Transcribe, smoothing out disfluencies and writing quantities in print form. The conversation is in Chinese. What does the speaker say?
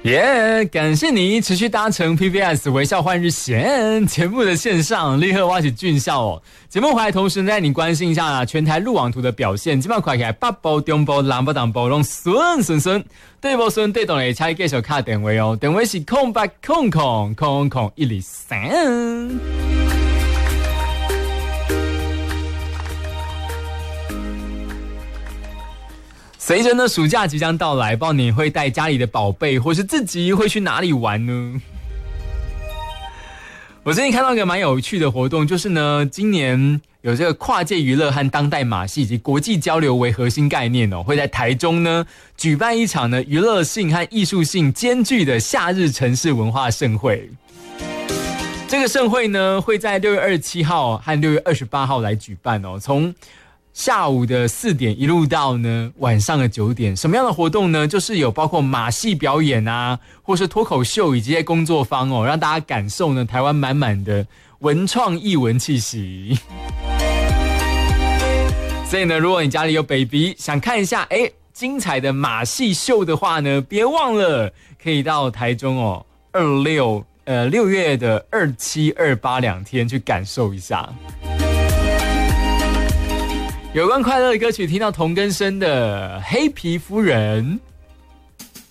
感谢你持续搭乘 PBS 微笑换日线节目的线上，立刻挖起俊笑哦。节目回来同时带你关心一下全台路网图的表现，基本上快起来北部、中部、南部、东部拢顺，对不顺对动的请继续卡电话哦，电话是0800000123。随着呢暑假即将到来，不知道你会带家里的宝贝，或是自己会去哪里玩呢？我最近看到一个蛮有趣的活动，就是呢，今年有这个跨界娱乐和当代马戏以及国际交流为核心概念哦，会在台中呢举办一场呢娱乐性和艺术性兼具的夏日城市文化盛会。这个盛会呢会在6月27号和6月28号来举办哦，从下午的4点一路到呢晚上的9点，什么样的活动呢？就是有包括马戏表演啊，或是脱口秀以及一些工作坊哦，让大家感受呢台湾满满的文创艺文气息。所以呢，如果你家里有 baby 想看一下精彩的马戏秀的话呢，别忘了可以到台中哦6月的27、28 2天去感受一下。有关快乐的歌曲，听到童根生的《黑皮夫人》。